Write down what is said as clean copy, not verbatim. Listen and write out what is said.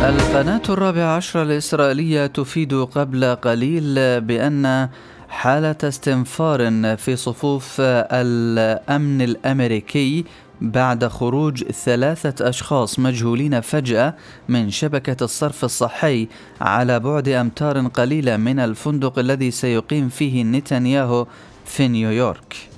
القناة 14 الإسرائيلية تفيد قبل قليل بأن حالة استنفار في صفوف الأمن الأمريكي بعد خروج 3 أشخاص مجهولين فجأة من شبكة الصرف الصحي على بعد أمتار قليلة من الفندق الذي سيقيم فيه نتنياهو في نيويورك.